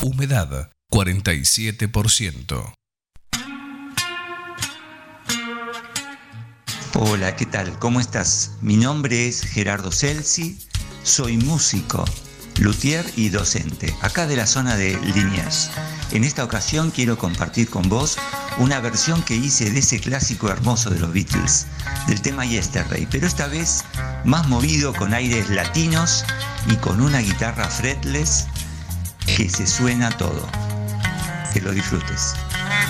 Humedad 47%. Hola, ¿qué tal? ¿Cómo estás? Mi nombre es Gerardo Celsi, soy músico, luthier y docente, acá de la zona de Liniers. En esta ocasión quiero compartir con vos una versión que hice de ese clásico hermoso de los Beatles, del tema Yesterday, pero esta vez más movido con aires latinos y con una guitarra fretless que se suena todo. Que lo disfrutes.